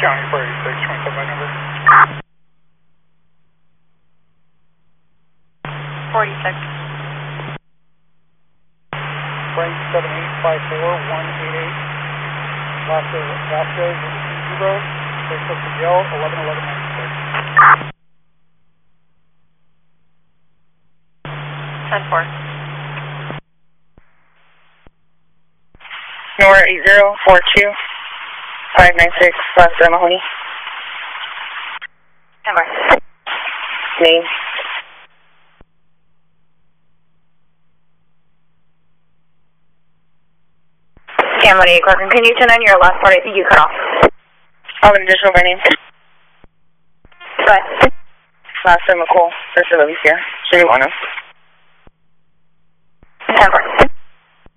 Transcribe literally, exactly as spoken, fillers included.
County four eighty-six, twenty-seven by number. forty-six. Frank seven eight five four one eight eight. Last of Vasquez zero. Six up to Yell eleven eleven ninety-six. ten four. Nora eight zero four two five nine six, last of Mahoney. ten four. Name. Cameron eight Clark, can you turn on your last part? I think you cut off. I'll have an additional by name. Go ahead. Last of McCall, first of Alicia. Should we want us? ten four.